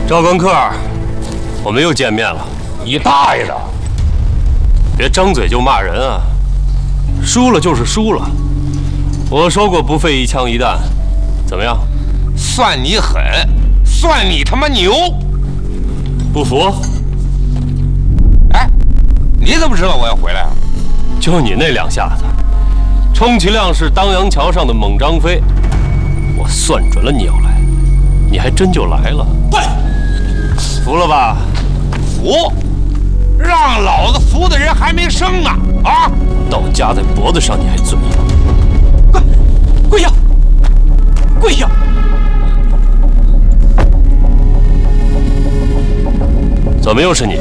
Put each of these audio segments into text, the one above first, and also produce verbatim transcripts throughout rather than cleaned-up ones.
赵根克，我们又见面了。 你大爷的！ 别张嘴就骂人啊！输了就是输了。我说过不费一枪一弹，怎么样？ 算你狠，算你他妈牛！ 不服？ 哎，你怎么知道我要回来啊？ 就你那两下子，充其量是当阳桥上的猛张飞。我算准了你要来，你还真就来了。 喂， 服了吧？ 服？让老子服的人还没生呢！啊！ 刀夹在脖子上，你还嘴硬？ 跪，跪下！跪下！ 怎么又是你？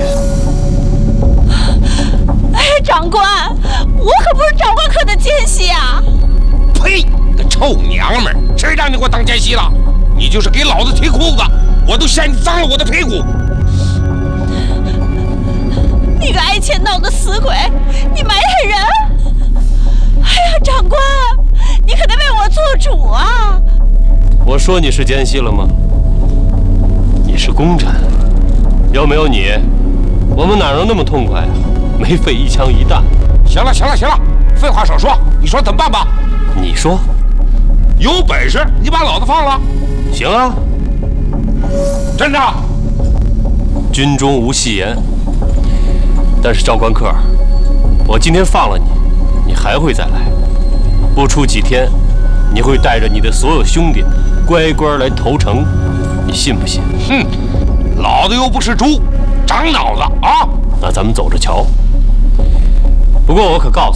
哎，长官，我可不是长官科的奸细啊！ 呸！个臭娘们儿，谁让你给我当奸细了？你就是给老子提裤子，我都嫌你脏了我的屁股！ 你个爱钱闹的死鬼，你埋汰人！哎呀，长官，你可得为我做主啊！ 我说你是奸细了吗？你是功臣，要没有你，我们哪能那么痛快啊？没费一枪一弹。 行了行了行了，废话少说，你说怎么办吧？ 你说， 有本事你把老子放了。 行啊。 真的？ 军中无戏言。但是赵关克，我今天放了你，你还会再来。不出几天，你会带着你的所有兄弟乖乖来投诚，你信不信？ 哼，老子又不是猪，长脑子啊！ 那咱们走着瞧。不过我可告诉